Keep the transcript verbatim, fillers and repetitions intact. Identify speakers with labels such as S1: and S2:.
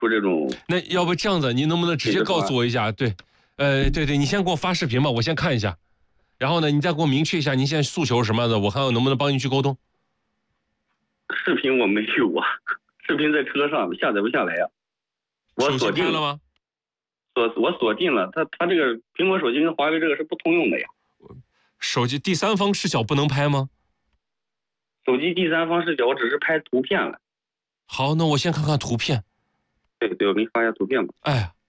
S1: 出这种。
S2: 那要不这样子，你能不能直接告诉我一下？对，呃，对对，你先给我发视频吧，我先看一下。然后呢，你再给我明确一下您现在诉求是什么样的，我看我能不能帮你去沟通。
S1: 视频我没有啊，视频在车上下载不下来呀、啊。我锁定
S2: 了吗？
S1: 锁我锁定了，它它这个苹果手机跟华为这个是不通用的呀。
S2: 手机第三方视角不能拍吗？
S1: 手机第三方视角，我只是拍图片了。
S2: 好，那我先看看图片。
S1: 对对，我给你发一下图片吧。
S2: 哎。